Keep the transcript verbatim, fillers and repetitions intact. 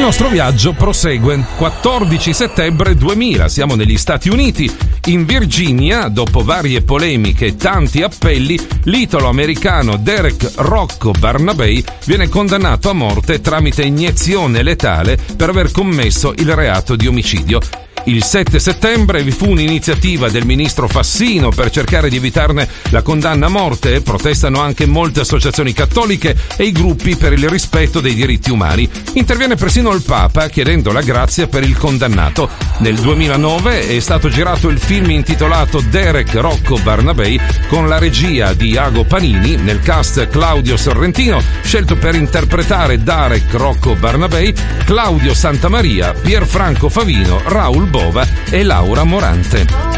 nostro viaggio prosegue. quattordici settembre duemila, siamo negli Stati Uniti. In Virginia, dopo varie polemiche e tanti appelli, l'italo-americano Derek Rocco Barnabei viene condannato a morte tramite iniezione letale per aver commesso il reato di omicidio. Il sette settembre vi fu un'iniziativa del ministro Fassino per cercare di evitarne la condanna a morte. Protestano anche molte associazioni cattoliche e i gruppi per il rispetto dei diritti umani. Interviene persino il Papa chiedendo la grazia per il condannato. Nel duemilanove è stato girato il film intitolato Derek Rocco Barnabei con la regia di Iago Panini, nel cast Claudio Sorrentino, scelto per interpretare Derek Rocco Barnabei, Claudio Santamaria, Pierfranco Favino, Raul Bova e Laura Morante.